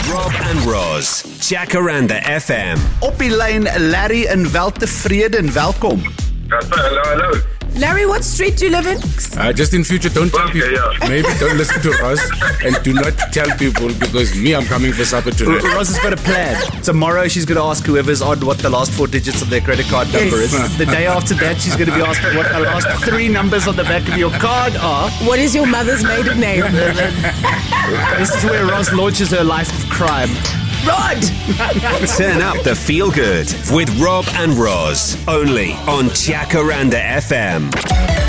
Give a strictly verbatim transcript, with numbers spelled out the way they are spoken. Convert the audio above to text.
Rob and Roz, Jacaranda F M. Op die lyn, Larry in Weltevreden. Welkom. Hello, hello. Larry, what street do you live in? Uh, just in future, don't tell Okay, people. yeah. Maybe don't listen to Ross and do not tell people because me, I'm coming for supper tonight. Roz has got a plan. Tomorrow she's going to ask whoever's on what the last four digits of their credit card number is. The day after that, she's going to be asking what the last three numbers on the back of your card are. What is your mother's maiden name? This is where Roz launches her life of crime. Rod! Turn up the feel good with Rob and Roz, only on Jacaranda F M.